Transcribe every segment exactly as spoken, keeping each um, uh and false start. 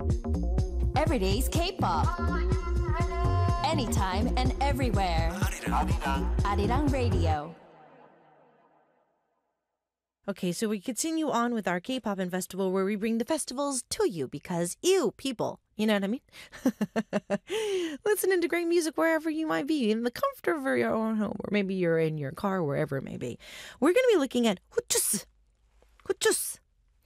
Everyday's K-pop. Anytime and everywhere. Arirang Radio. Okay, so we continue on with our K-pop and festival where we bring the festivals to you because you people, you know what I mean? Listening to great music wherever you might be, in the comfort of your own home, or maybe you're in your car, wherever it may be. We're going to be looking at Hoochus. Hoochus.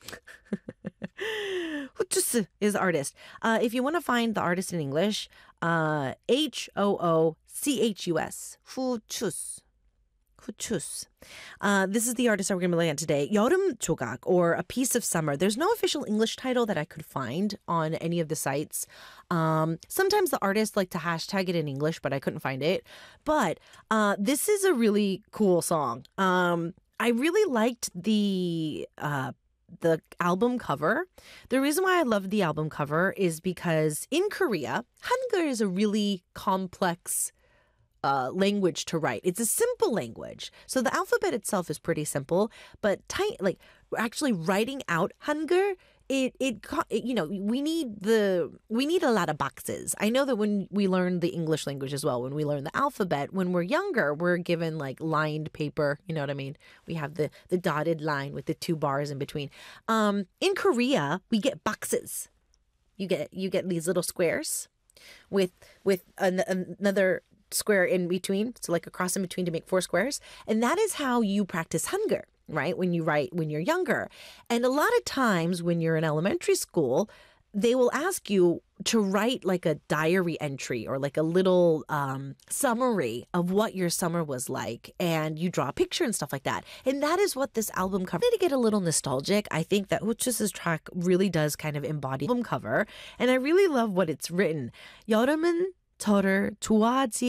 Hoochus is the artist. Uh, if you want to find the artist in English, uh, H O O C H U S. Hoochus. Hoochus. Uh, this is the artist that we're going to be looking at today. 여름 조각, or A Piece of Summer. There's no official English title that I could find on any of the sites. Um, sometimes the artists like to hashtag it in English, but I couldn't find it. But uh, this is a really cool song. Um, I really liked the uh, the album cover. The reason why I love the album cover is because in Korea, Hangul is a really complex Uh, language to write. It's a simple language. So the alphabet itself is pretty simple, but tight, like actually writing out Hangul, it, it, it, you know, we need the, we need a lot of boxes. I know that when we learn the English language as well, when we learn the alphabet, when we're younger, we're given like lined paper. You know what I mean? We have the, the dotted line with the two bars in between. Um, in Korea, we get boxes. You get, you get these little squares with, with an, another square in between, so like a cross in between to make four squares. And that is how you practice Hangul, right? When you write when you're younger. And a lot of times when you're in elementary school, they will ask you to write like a diary entry or like a little um, summary of what your summer was like. And you draw a picture and stuff like that. And that is what this album cover. To get a little nostalgic, I think that Hoochus' track really does kind of embody the album cover. And I really love what it's written. 여름은 저를 좋아하지